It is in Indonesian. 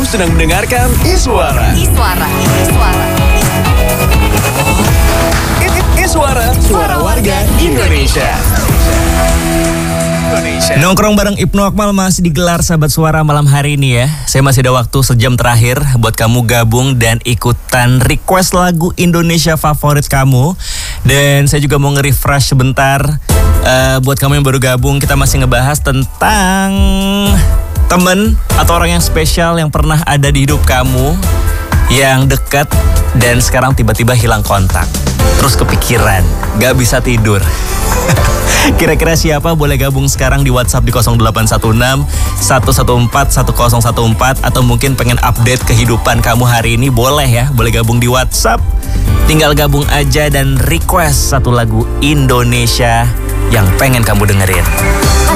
sedang mendengarkan Iswara. Iswara, suara warga Indonesia. Nongkrong bareng Ibnu Akmal masih digelar sahabat suara malam hari ini ya. Saya masih ada waktu sejam terakhir buat kamu gabung dan ikutan request lagu Indonesia favorit kamu. Dan saya juga mau nge-refresh sebentar. Buat kamu yang baru gabung, kita masih ngebahas tentang temen atau orang yang spesial yang pernah ada di hidup kamu, yang dekat dan sekarang tiba-tiba hilang kontak. Terus kepikiran, gak bisa tidur. Kira-kira siapa? Boleh gabung sekarang di WhatsApp di 0816 114 1014. Atau mungkin pengen update kehidupan kamu hari ini, boleh ya. Boleh gabung di WhatsApp. Tinggal gabung aja dan request satu lagu Indonesia yang pengen kamu dengerin.